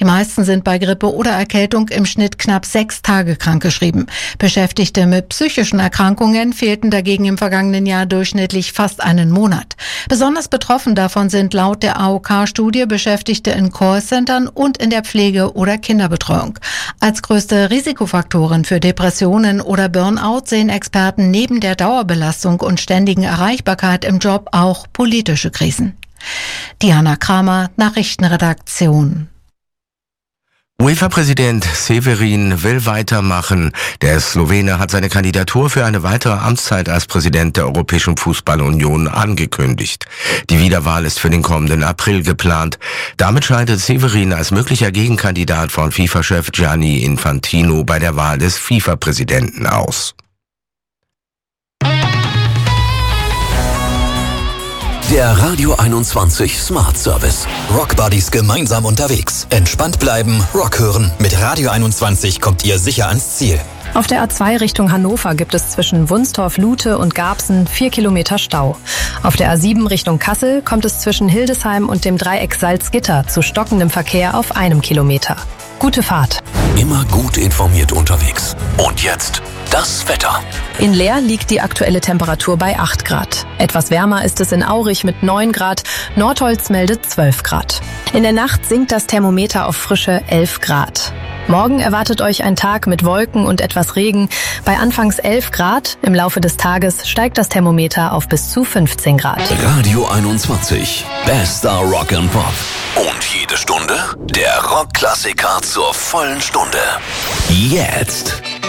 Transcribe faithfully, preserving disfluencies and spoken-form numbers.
Die meisten sind bei Grippe oder Erkältung im Schnitt knapp sechs Tage krankgeschrieben. Beschäftigte mit psychischen Erkrankungen fehlten dagegen im vergangenen Jahr durchschnittlich fast einen Monat. Besonders betroffen davon sind laut der A O K-Studie Beschäftigte in Callcentern und in der Pflege- oder Kinderbetreuung. Als größte Risikofaktoren für Depressionen oder Burnout sehen Experten neben der Dauerbelastung und ständigen Erreichbarkeit im Job auch politische Krisen. Diana Kramer, Nachrichtenredaktion. UEFA-Präsident Severin will weitermachen. Der Slowene hat seine Kandidatur für eine weitere Amtszeit als Präsident der Europäischen Fußballunion angekündigt. Die Wiederwahl ist für den kommenden April geplant. Damit scheidet Severin als möglicher Gegenkandidat von FIFA-Chef Gianni Infantino bei der Wahl des FIFA-Präsidenten aus. Der Radio einundzwanzig Smart Service. Rock Buddies gemeinsam unterwegs. Entspannt bleiben, Rock hören. Mit Radio einundzwanzig kommt ihr sicher ans Ziel. Auf der A zwei Richtung Hannover gibt es zwischen Wunstorf, Lute und Garbsen vier Kilometer Stau. Auf der A sieben Richtung Kassel kommt es zwischen Hildesheim und dem Dreieck Salzgitter zu stockendem Verkehr auf einem Kilometer. Gute Fahrt. Immer gut informiert unterwegs. Und jetzt das Wetter. In Leer liegt die aktuelle Temperatur bei acht Grad. Etwas wärmer ist es in Aurich mit neun Grad. Nordholz meldet zwölf Grad. In der Nacht sinkt das Thermometer auf frische elf Grad. Morgen erwartet euch ein Tag mit Wolken und etwas Regen. Bei anfangs elf Grad, im Laufe des Tages steigt das Thermometer auf bis zu fünfzehn Grad. Radio einundzwanzig. Bester Rock and Pop. Und jede Stunde der Rockklassiker zur vollen Stunde. Jetzt.